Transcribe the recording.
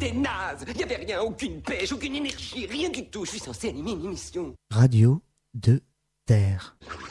C'était naze. Il y avait rien, aucune pêche, aucune énergie, rien du tout. Je suis censé animer une émission. Radio de Terre.